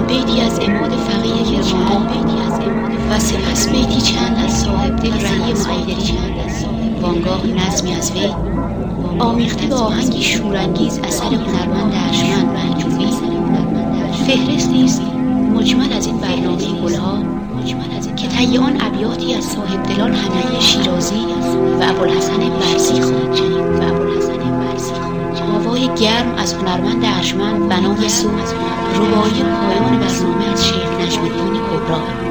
بیتی از عماد فقیه کرمانی و سپس بیتی چند از صاحب دل رعی محیدری، وانگاه نظمی از وی آمیخته به آهنگی شورانگیز اثر هنرمند ارجمند منجوی. فهرستی است مجمل از این برنامه گلها که طی آن ابیاتی از صاحب دلان حمیدی شیرازی و ابوالحسن برزی خواهد شنید. آوای گرم از هنرمند ارجمند بنا به رباعی پایان برنامه از شیخ نجم الدین کبری.